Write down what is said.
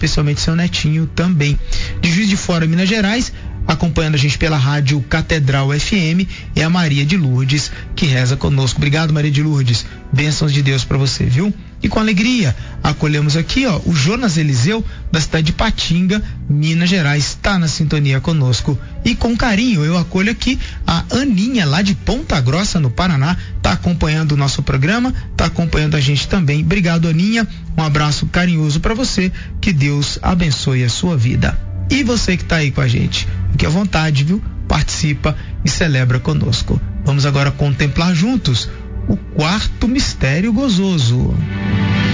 especialmente seu netinho também. De Juiz de Fora, Minas Gerais, acompanhando a gente pela rádio Catedral FM, é a Maria de Lourdes, que reza conosco. Obrigado, Maria de Lourdes. Bênçãos de Deus para você, viu? E com alegria, acolhemos aqui, o Jonas Eliseu, da cidade de Patinga, Minas Gerais, está na sintonia conosco. E com carinho, eu acolho aqui a Aninha, lá de Ponta Grossa, no Paraná, está acompanhando o nosso programa, está acompanhando a gente também. Obrigado, Aninha. Um abraço carinhoso para você. Que Deus abençoe a sua vida. E você que está aí com a gente, fique à vontade, viu? Participa e celebra conosco. Vamos agora contemplar juntos o quarto mistério gozoso.